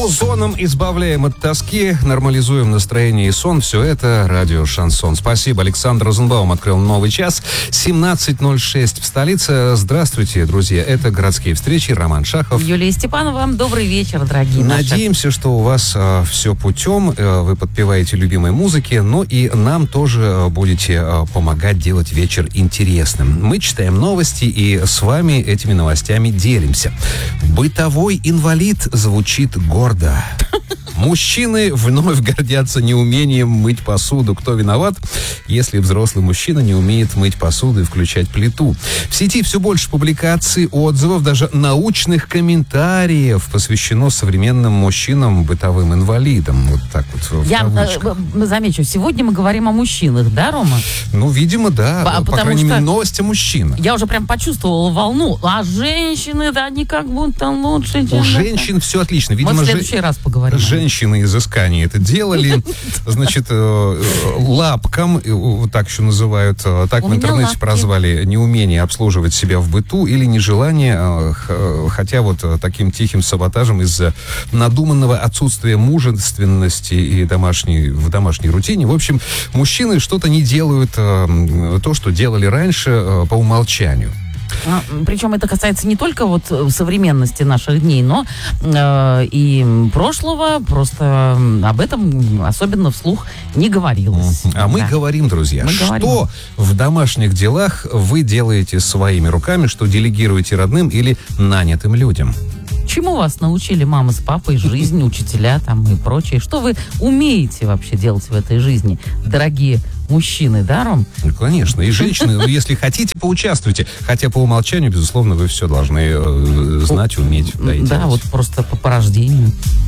Музоном избавляем от тоски, нормализуем настроение и сон. Все это радио «Шансон». Спасибо. Александр Розенбаум открыл новый час. 17:06 в столице. Здравствуйте, друзья. Это «Городские встречи». Роман Шахов. Юлия Степанова. Добрый вечер, дорогие наши. Надеемся, что у вас все путем. Вы подпеваете любимой музыке, но и нам тоже будете помогать делать вечер интересным. Мы читаем новости и с вами этими новостями делимся. Бытовой инвалид звучит гордо. Мужчины вновь гордятся неумением мыть посуду. Кто виноват, если взрослый мужчина не умеет мыть посуду и включать плиту? В сети все больше публикаций, отзывов, даже научных комментариев посвящено современным мужчинам, бытовым инвалидам. Вот так вот. Я замечу, сегодня мы говорим о мужчинах, да, Рома? Ну, видимо, да. По крайней мере, новость о мужчинах. Я уже прям почувствовала волну. А женщины, да, они как будто лучше, чем... У женщин все отлично. Видимо, мы в следующий раз поговорим. Женщины изыскания это делали. Значит, лапкам, так еще называют, так в интернете прозвали неумение обслуживать себя в быту или нежелание, хотя вот таким тихим саботажем из-за надуманного отсутствия мужественности и в домашней рутине. В общем, мужчины что-то не делают то, что делали раньше по умолчанию. Причем это касается не только вот современности наших дней, но и прошлого. Просто об этом особенно вслух не говорилось. А мы говорим, друзья, что в домашних делах вы делаете своими руками, что делегируете родным или нанятым людям? Чему вас научили мама с папой, жизнь, учителя там и прочее? Что вы умеете вообще делать в этой жизни, дорогие мужчины, да, Ром? Ну, конечно. И женщины, ну, если хотите, поучаствуйте. Хотя по умолчанию, безусловно, вы все должны знать, уметь. Да, вот просто по рождению.